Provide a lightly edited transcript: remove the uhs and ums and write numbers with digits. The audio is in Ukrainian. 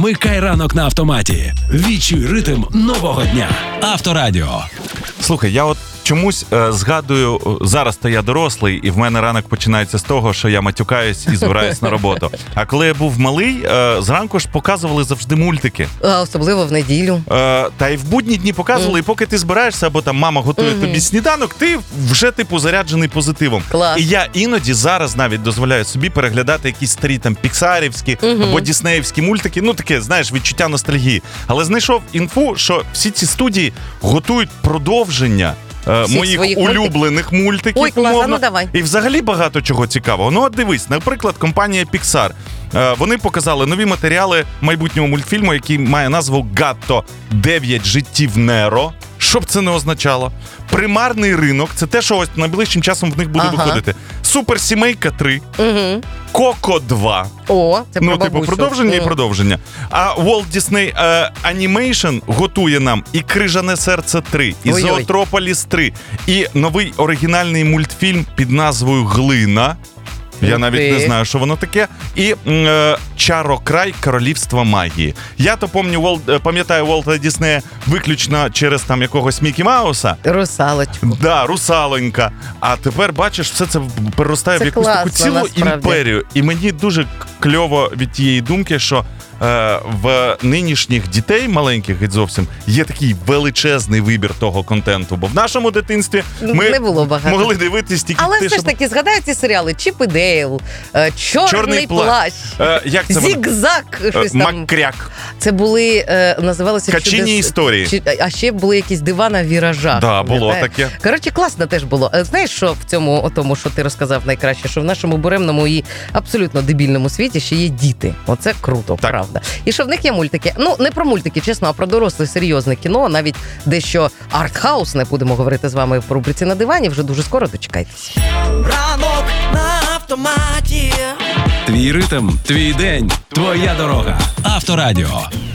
Вмикай ранок на автоматі. Відчуй ритм нового дня. Авторадіо. Слухай, я от чомусь згадую, зараз то я дорослий, і в мене ранок починається з того, що я матюкаюсь і збираюсь на роботу. А коли я був малий, зранку ж показували завжди мультики. Особливо в неділю. Та й в будні дні показували, і поки ти збираєшся, або там мама готує тобі сніданок, ти вже типу заряджений позитивом. Клас. І я іноді зараз навіть дозволяю собі переглядати якісь старі там піксарівські або діснеївські мультики. Ну таке, знаєш, відчуття ностальгії. Але знайшов інфу, що всі ці студії готують продовження моїх улюблених мультиків. Ой, клас, ну давай. І взагалі багато чого цікавого. Ну от дивись, наприклад, компанія Pixar. Вони показали нові матеріали майбутнього мультфільму, який має назву «Гатто. 9 життів Неро». Що б це не означало? Примарний ринок – це те, що ось найближчим часом в них буде виходити. Суперсімейка 3. Коко 2. О, це про бабусю. Типу, продовження і продовження. А Walt Disney Animation готує нам і Крижане серце 3, і Зоотрополіс 3, і новий оригінальний мультфільм під назвою «Глина». Я навіть не знаю, що воно таке. І «Чарокрай. Королівство магії». Я то пам'ятаю Уолта Діснея виключно через там якогось Мікі Мауса. Русалочку. Да, русалонька. А тепер, бачиш, все це переростає в якусь таку цілу імперію. І мені дуже кльово від тієї думки, що в нинішніх дітей, маленьких геть зовсім, є такий величезний вибір того контенту. Бо в нашому дитинстві ми не було багато. Могли дивитись тільки Але все ж таки, згадаю ці серіали Чіп і Дейл, Чорний плащ, Зігзаг, щось там. Макряк. Це були, називалися Качині історії. А ще були якісь дива на віражах. Да, було таке. Коротше, класно теж було. Знаєш, що в цьому, тому, що ти розказав найкраще, що в нашому буремному і абсолютно дебільному світі ще є діти. Оце круто, так. Правда. І що в них є мультики. Ну, не про мультики, чесно, а про доросле, серйозне кіно, навіть дещо артхаусне, будемо говорити з вами в рубриці «На дивані», вже дуже скоро, дочекайтесь. Ранок на автоматі. Твій ритм, твій день, твоя дорога. Авторадіо.